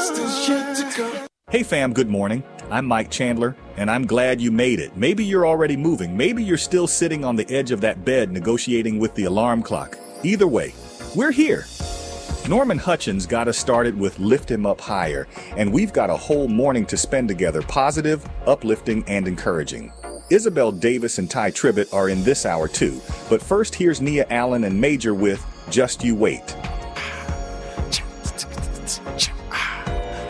Hey fam, good morning. I'm Mike Chandler, and I'm glad you made it. Maybe you're already moving. Maybe you're still sitting on the edge of that bed negotiating with the alarm clock. Either way, we're here. Norman Hutchins got us started with Lift Him Up Higher, and we've got a whole morning to spend together, positive, uplifting, and encouraging. Isabel Davis and Ty Tribbett are in this hour too, but first here's Nia Allen and Major with Just You Wait.